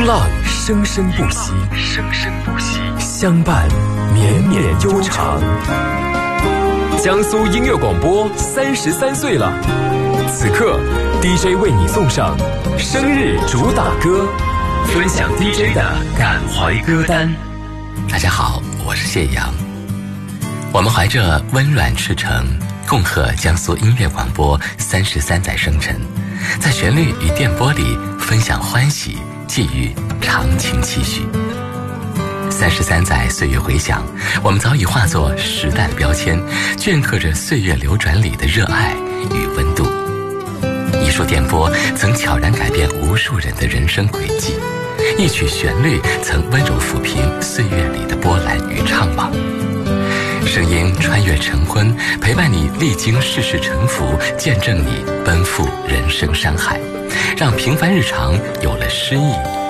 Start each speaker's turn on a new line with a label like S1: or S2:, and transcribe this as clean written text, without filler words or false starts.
S1: 风浪生生不息，相伴绵绵悠长。江苏音乐广播33岁了，此刻 DJ 为你送上生日主打歌，分享 DJ 的感怀歌单。
S2: 大家好，我是谢阳。我们怀着温暖赤诚，恭贺江苏音乐广播33载生辰，在旋律与电波里分享欢喜，寄予长情期许。33载岁月回响，我们早已化作时代的标签，镌刻着岁月流转里的热爱与温度。一束电波曾悄然改变无数人的人生轨迹，一曲旋律曾温柔抚平岁月里的波澜与怅惘。声音穿越晨昏，陪伴你历经世事沉浮，见证你奔赴人生山海，让平凡日常有了诗意